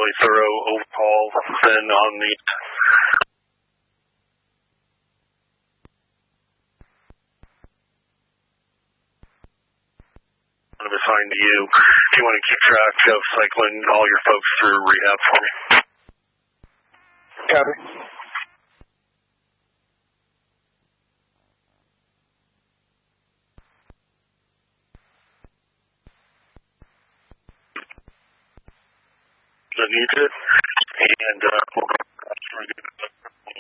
really thorough overhaul then on the assigned to you. If you want to keep track of cycling all your folks through rehab for me. Copy. That needs it, and we'll go through